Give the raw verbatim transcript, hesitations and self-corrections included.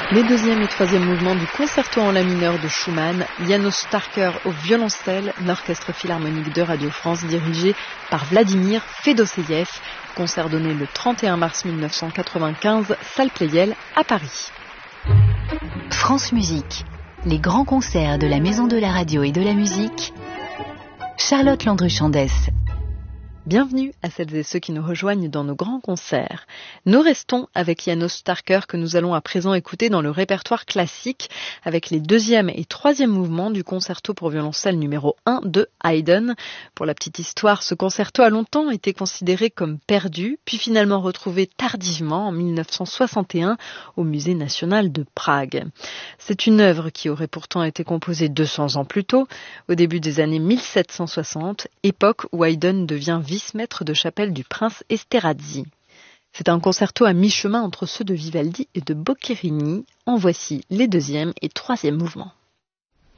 Les deuxième et troisième mouvements du concerto en la mineur de Schumann, János Starker au violoncelle, l'Orchestre Philharmonique de Radio France dirigé par Vladimir Fedoseïev, concert donné le trente et un mars mille neuf cent quatre-vingt-quinze, salle Pleyel à Paris. France Musique, les grands concerts de la Maison de la Radio et de la Musique, Charlotte Landru-Chandès. Bienvenue à celles et ceux qui nous rejoignent dans nos grands concerts. Nous restons avec János Starker que nous allons à présent écouter dans le répertoire classique avec les deuxième et troisième mouvements du concerto pour violoncelle numéro un de Haydn. Pour la petite histoire, ce concerto a longtemps été considéré comme perdu, puis finalement retrouvé tardivement en mille neuf cent soixante et un au Musée national de Prague. C'est une œuvre qui aurait pourtant été composée deux cents ans plus tôt, au début des années mille sept cent soixante, époque où Haydn devient vice-maître de chapelle du prince Esterházy. C'est un concerto à mi-chemin entre ceux de Vivaldi et de Boccherini. En voici les deuxième et troisième mouvements.